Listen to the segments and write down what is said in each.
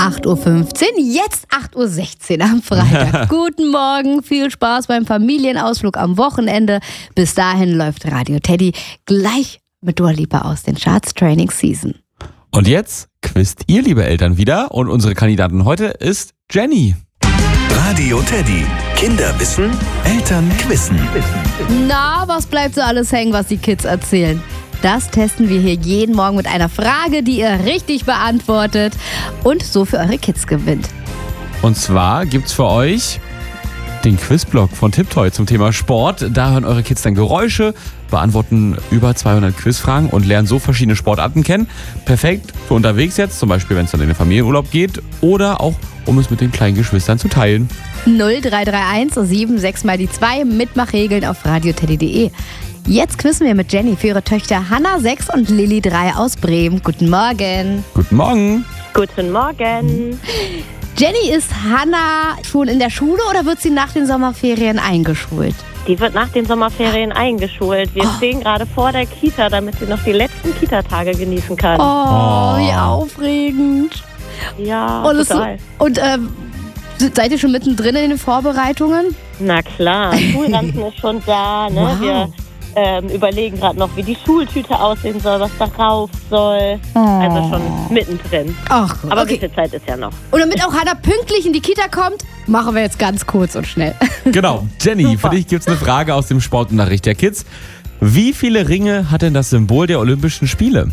8.15 Uhr, jetzt 8.16 Uhr am Freitag. Guten Morgen, viel Spaß beim Familienausflug am Wochenende. Bis dahin läuft Radio Teddy gleich mit Dua Lipa aus den Charts Training Season. Und jetzt quizt ihr, liebe Eltern, wieder. Und unsere Kandidatin heute ist Jenny. Radio Teddy. Kinder wissen, Eltern quizzen. Na, was bleibt so alles hängen, was die Kids erzählen? Das testen wir hier jeden Morgen mit einer Frage, die ihr richtig beantwortet und so für eure Kids gewinnt. Und zwar gibt's für euch den Quizblog von Tiptoy zum Thema Sport. Da hören eure Kids dann Geräusche, beantworten über 200 Quizfragen und lernen so verschiedene Sportarten kennen. Perfekt für unterwegs jetzt, zum Beispiel wenn es dann in den Familienurlaub geht oder auch um es mit den kleinen Geschwistern zu teilen. 0331 76 mal die 2 Mitmachregeln auf radioteddy.de. Jetzt quizzen wir mit Jenny für ihre Töchter Hannah 6 und Lilly 3 aus Bremen. Guten Morgen. Guten Morgen. Guten Morgen. Jenny, ist Hannah schon in der Schule oder wird sie nach den Sommerferien eingeschult? Die wird nach den Sommerferien eingeschult. Wir stehen gerade vor der Kita, damit sie noch die letzten Kita-Tage genießen kann. Oh, wie aufregend. Ja, Und, total. Seid ihr schon mittendrin in den Vorbereitungen? Na klar, Schulranzen ist schon da. Ne? Wow. Wir überlegen gerade noch, wie die Schultüte aussehen soll, was da rauf soll. Also schon mittendrin. Ach, Aber ein okay. bisschen Zeit ist ja noch. Und damit auch Hannah pünktlich in die Kita kommt, machen wir jetzt ganz kurz und schnell. Genau, Jenny, für dich gibt's eine Frage aus dem Sportunterricht der Kids. Wie viele Ringe hat denn das Symbol der Olympischen Spiele?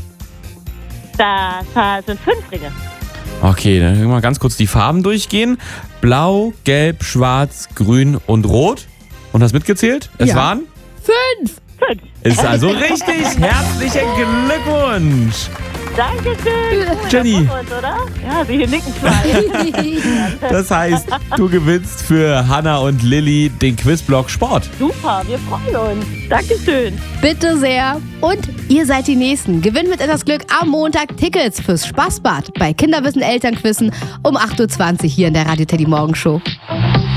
Da sind 5 Ringe. Okay, dann mal ganz kurz die Farben durchgehen. Blau, Gelb, Schwarz, Grün und Rot. Und hast mitgezählt? Es Ja. waren? 5! 5. Ist also richtig. Herzlichen Glückwunsch. Dankeschön. Jenny. Uns, oder? Ja, sie hier nicken zwei. Das heißt, du gewinnst für Hannah und Lilly den Quizblog Sport. Super, wir freuen uns. Dankeschön. Bitte sehr. Und ihr seid die Nächsten. Gewinnt mit etwas Glück am Montag Tickets fürs Spaßbad bei Kinderwissen Elternquissen um 8.20 Uhr hier in der Radio Teddy Morgenshow.